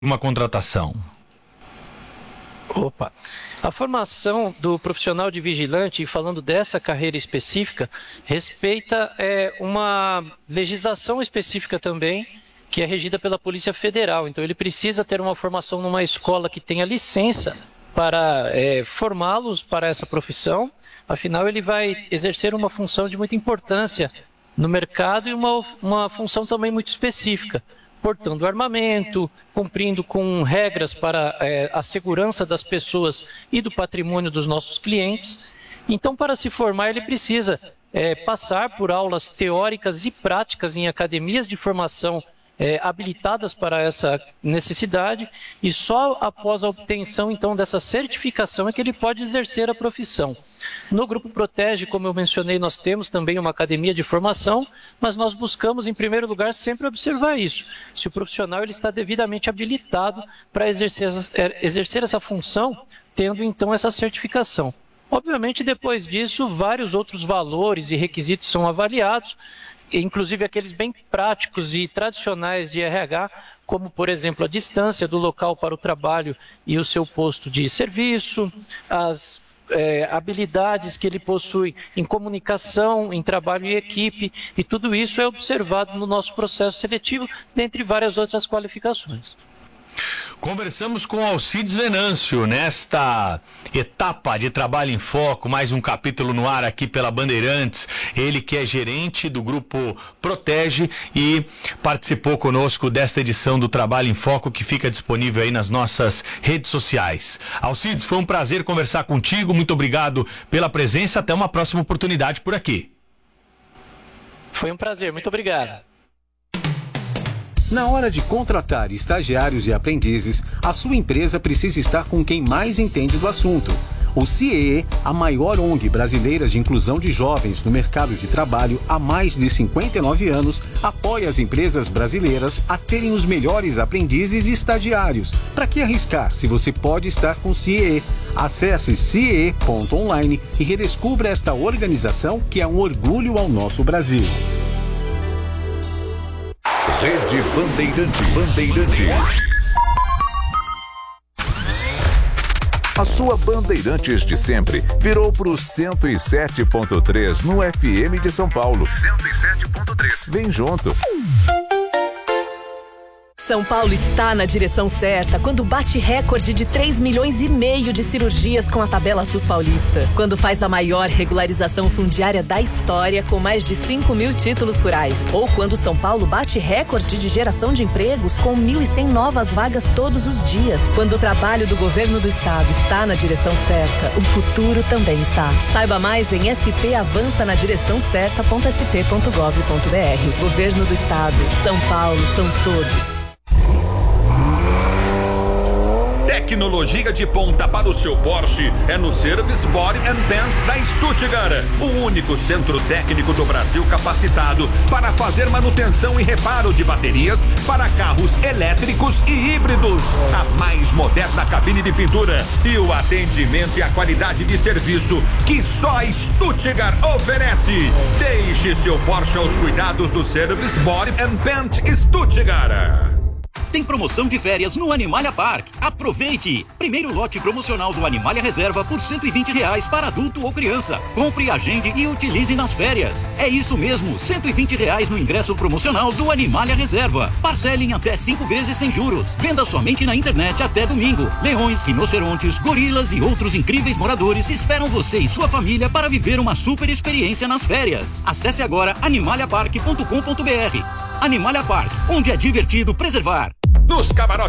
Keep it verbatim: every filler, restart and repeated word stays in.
uma contratação? Opa, a formação do profissional de vigilante, falando dessa carreira específica, respeita é, uma legislação específica também, que é regida pela Polícia Federal. Então ele precisa ter uma formação numa escola que tenha licença para é, formá-los para essa profissão, afinal ele vai exercer uma função de muita importância no mercado e uma, uma função também muito específica, portando armamento, cumprindo com regras para é, a segurança das pessoas e do patrimônio dos nossos clientes. Então, para se formar, ele precisa é, passar por aulas teóricas e práticas em academias de formação é, habilitadas para essa necessidade, e só após a obtenção, então, dessa certificação é que ele pode exercer a profissão. No Grupo Protege, como eu mencionei, nós temos também uma academia de formação, mas nós buscamos, em primeiro lugar, sempre observar isso. Se o profissional ele está devidamente habilitado para exercer, exercer essa função, tendo, então, essa certificação. Obviamente, depois disso, vários outros valores e requisitos são avaliados, inclusive aqueles bem práticos e tradicionais de R H, como, por exemplo, a distância do local para o trabalho e o seu posto de serviço, as é, habilidades que ele possui em comunicação, em trabalho em equipe, e tudo isso é observado no nosso processo seletivo, dentre várias outras qualificações. Conversamos com Alcides Venâncio nesta etapa de Trabalho em Foco, mais um capítulo no ar aqui pela Bandeirantes. Ele que é gerente do Grupo Protege e participou conosco desta edição do Trabalho em Foco, que fica disponível aí nas nossas redes sociais. Alcides, foi um prazer conversar contigo, muito obrigado pela presença, até uma próxima oportunidade por aqui. Foi um prazer, muito obrigado. Na hora de contratar estagiários e aprendizes, a sua empresa precisa estar com quem mais entende do assunto. O C I E, a maior O N G brasileira de inclusão de jovens no mercado de trabalho há mais de cinquenta e nove anos, apoia as empresas brasileiras a terem os melhores aprendizes e estagiários. Para que arriscar se você pode estar com o C I E? Acesse C I E ponto online e redescubra esta organização que é um orgulho ao nosso Brasil. Rede Bandeirantes. Bandeirantes. A sua Bandeirantes de sempre virou pro cento e sete ponto três no F M de São Paulo. cento e sete ponto três. Vem junto. São Paulo está na direção certa quando bate recorde de três milhões e meio de cirurgias com a tabela SUS paulista. Quando faz a maior regularização fundiária da história com mais de cinco mil títulos rurais. Ou quando São Paulo bate recorde de geração de empregos com mil e cem novas vagas todos os dias. Quando o trabalho do governo do estado está na direção certa, o futuro também está. Saiba mais em s p avança na direção certa ponto s p ponto gov ponto b r. Governo do estado. São Paulo são todos. Tecnologia de ponta para o seu Porsche é no Service Body and Paint da Stuttgart, o único centro técnico do Brasil capacitado para fazer manutenção e reparo de baterias para carros elétricos e híbridos. A mais moderna cabine de pintura e o atendimento e a qualidade de serviço que só a Stuttgart oferece. Deixe seu Porsche aos cuidados do Service Body and Paint Stuttgart. Tem promoção de férias no Animalia Park. Aproveite! Primeiro lote promocional do Animalia Reserva por cento e vinte reais para adulto ou criança. Compre, agende e utilize nas férias. É isso mesmo, cento e vinte reais no ingresso promocional do Animalia Reserva. Parcele em até cinco vezes sem juros. Venda somente na internet até domingo. Leões, rinocerontes, gorilas e outros incríveis moradores esperam você e sua família para viver uma super experiência nas férias. Acesse agora animalia park ponto com ponto b r. Animalia Park, onde é divertido preservar. Nos camarotes